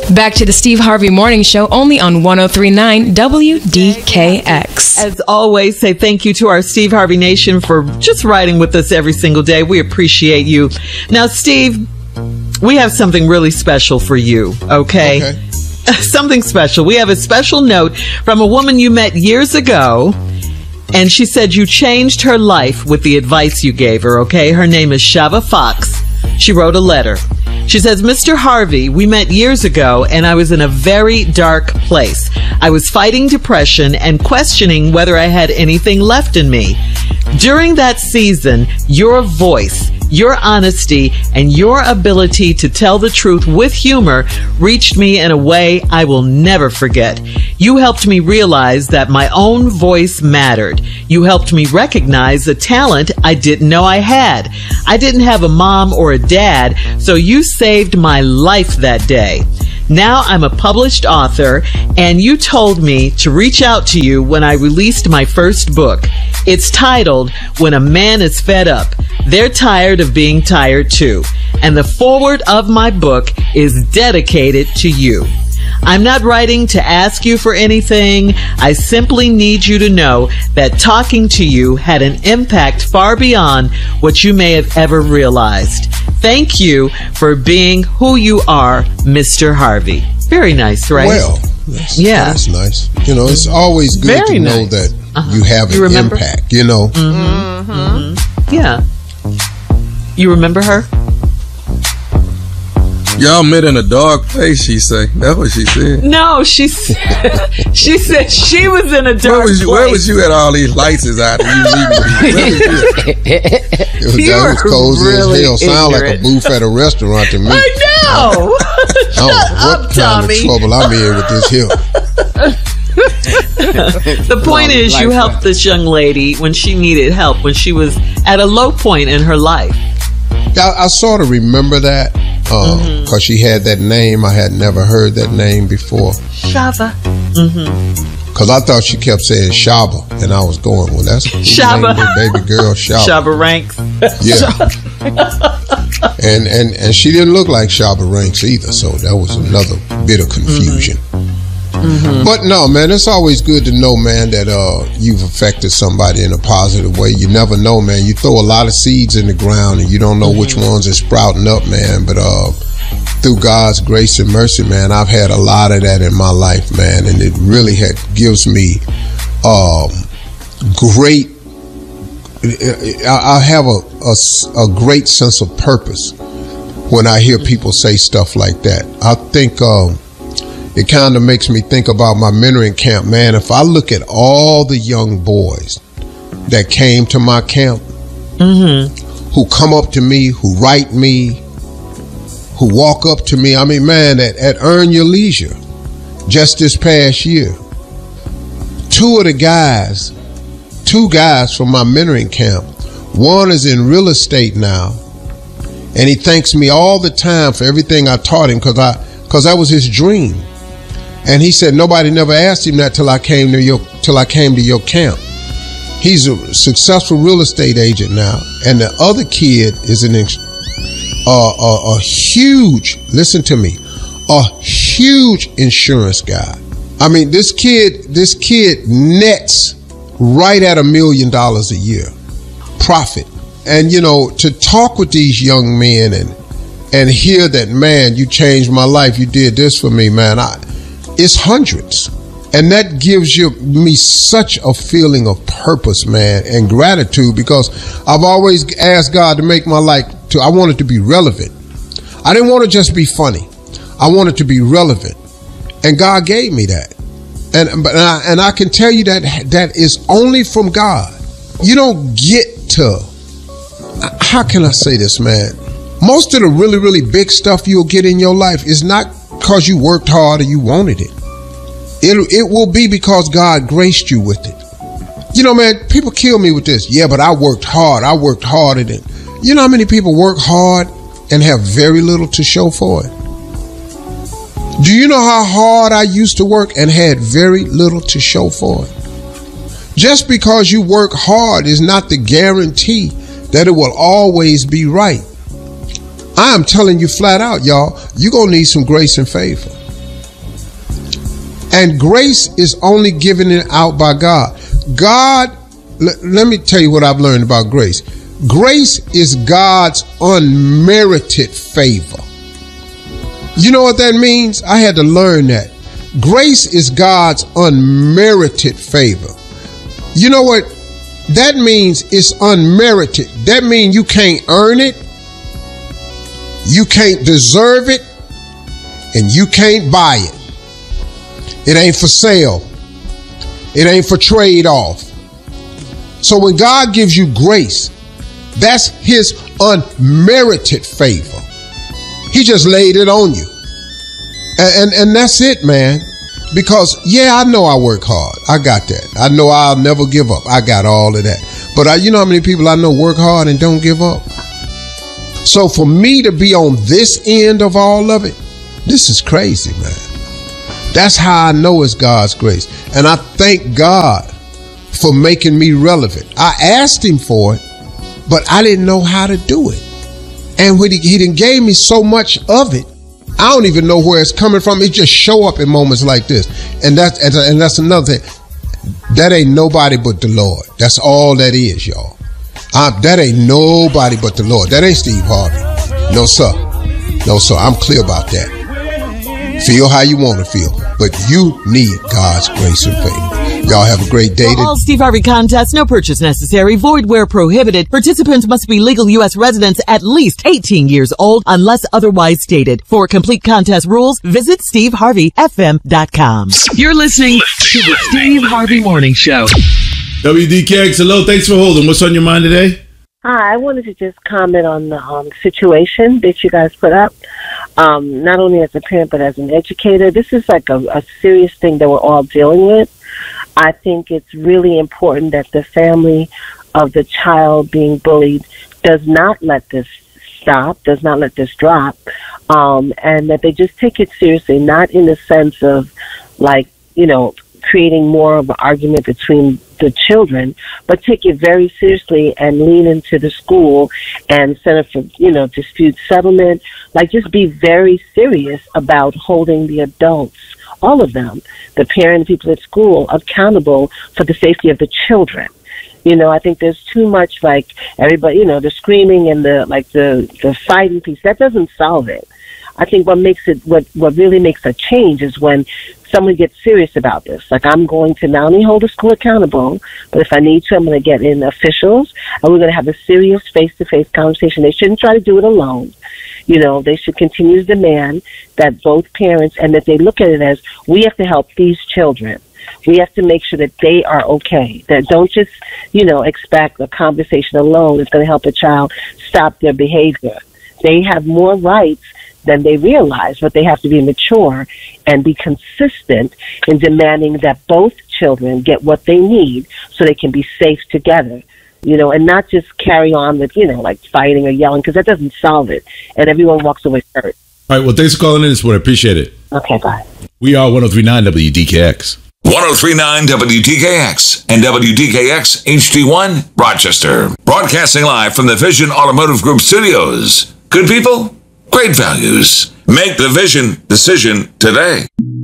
Back to the Steve Harvey Morning Show, only on 103.9 WDKX. As always, say thank you to our Steve Harvey Nation for just riding with us every single day. We appreciate you. Now, Steve, we have something really special for you, okay? Something special. We have a special note from a woman you met years ago, and she said you changed her life with the advice you gave her, okay? Her name is Shava Fox. She wrote a letter. She says, Mr. Harvey, we met years ago and I was in a very dark place. I was fighting depression and questioning whether I had anything left in me. During that season, your voice, your honesty, and your ability to tell the truth with humor reached me in a way I will never forget. You helped me realize that my own voice mattered. You helped me recognize a talent I didn't know I had. I didn't have a mom or a dad, so you saved my life that day. Now I'm a published author, and you told me to reach out to you when I released my first book. It's titled, When a Man is Fed Up. They're tired of being tired too. And the foreword of my book is dedicated to you. I'm not writing to ask you for anything. I simply need you to know that talking to you had an impact far beyond what you may have ever realized. Thank you for being who you are, Mr. Harvey. Very nice, right? Well, that's nice. You know, it's always good Very to know nice. that you have an impact, you know. Yeah. You remember her? Y'all met in a dark place, she say. That's what she said. No, she said she was in a dark place. Where was you at all these lights is out? You It was cozy really as hell. Sound like a ignorant. booth at a restaurant to me. I know. I don't know what kind Tommy. of trouble I'm in with this here. The point is, you helped this young lady when she needed help, when she was at a low point in her life. I sort of remember that because she had that name. I had never heard that name before. Shava. Because I thought she kept saying Shaba, and I was going, well, that's who Shaba. named her baby girl Shaba. Shava Ranks. Yeah. and she didn't look like Shaba Ranks either, so that was another bit of confusion. But no, man, it's always good to know, man, that you've affected somebody in a positive way. You never know, man. You throw a lot of seeds in the ground and you don't know which ones are sprouting up, man. But through God's grace and mercy, man, I've had a lot of that in my life, man, and it really gives me great. I have a great sense of purpose when I hear people say stuff like that. I think it kind of makes me think about my mentoring camp, man. If I look at all the young boys that came to my camp, who come up to me, who write me, who walk up to me, I mean, man, at Earn Your Leisure, just this past year, two guys from my mentoring camp, one is in real estate now, and he thanks me all the time for everything I taught him because that was his dream. And he said nobody never asked him that till I came to your camp. He's a successful real estate agent now, and the other kid is a huge, listen to me, a huge insurance guy. I mean, this kid nets right at $1 million a year profit. And you know, to talk with these young men and hear that, man, you changed my life, you did this for me, man, it's hundreds. And that gives me such a feeling of purpose, man, and gratitude, because I've always asked God to make my life I want it to be relevant. I didn't want to just be funny. I wanted to be relevant. And God gave me that. And I can tell you that is only from God. You don't get to, how can I say this, man? Most of the really, really big stuff you'll get in your life is not because you worked hard or you wanted it. It will be because God graced you with it. You know, man, people kill me with this. Yeah, but I worked hard. I worked harder than. You know how many people work hard and have very little to show for it? Do you know how hard I used to work and had very little to show for it? Just because you work hard is not the guarantee that it will always be right. I am telling you flat out, y'all, you're going to need some grace and favor. And grace is only given it out by God. Let me tell you what I've learned about grace. Grace is God's unmerited favor. You know what that means? I had to learn that. Grace is God's unmerited favor. You know what that means? It's unmerited. That means you can't earn it, you can't deserve it, and you can't buy it. It ain't for sale. It ain't for trade off. So when God gives you grace, that's his unmerited favor. He just laid it on you. And that's it, man. Because, yeah, I know I work hard. I got that. I know I'll never give up. I got all of that. But you know how many people I know work hard and don't give up? So for me to be on this end of all of it, this is crazy, man. That's how I know it's God's grace. And I thank God for making me relevant. I asked him for it, but I didn't know how to do it. And when he done gave me so much of it, I don't even know where it's coming from. It just show up in moments like this. And that's another thing. That ain't nobody but the Lord. That's all that is, y'all. That ain't nobody but the Lord. That ain't Steve Harvey. No, sir. No, sir. I'm clear about that. Feel how you want to feel, but you need God's grace and favor. Y'all have a great day. For all Steve Harvey contests, no purchase necessary, void where prohibited. Participants must be legal U.S. residents at least 18 years old unless otherwise stated. For complete contest rules, visit SteveHarveyFM.com. You're listening to the Steve Harvey Morning Show. WDKX, hello. Thanks for holding. What's on your mind today? Hi, I wanted to just comment on the situation that you guys put up. Not only as a parent, but as an educator. This is like a serious thing that we're all dealing with. I think it's really important that the family of the child being bullied does not let this stop, does not let this drop, and that they just take it seriously, not in the sense of like, creating more of an argument between the children, but take it very seriously and lean into the school and Center for, dispute settlement. Like, just be very serious about holding the adults, all of them, the parents, people at school, accountable for the safety of the children. I think there's too much, like, everybody, the screaming and the fighting piece. That doesn't solve it. I think what really makes a change is when someone gets serious about this. Like, I'm going to not only hold the school accountable, but if I need to, I'm going to get in officials, and we're going to have a serious face-to-face conversation. They shouldn't try to do it alone. They should continue to demand that both parents, and that they look at it as, we have to help these children. We have to make sure that they are okay. That don't just, expect a conversation alone is going to help a child stop their behavior. They have more rights than they realize, but they have to be mature and be consistent in demanding that both children get what they need so they can be safe together, and not just carry on with, like fighting or yelling, because that doesn't solve it. And everyone walks away hurt. All right. Well, thanks for calling in this morning. I appreciate it. Okay, bye. We are 103.9 WDKX. 103.9 WDKX and WDKX HD1 Rochester. Broadcasting live from the Vision Automotive Group studios. Good people, great values. Make the Vision decision today.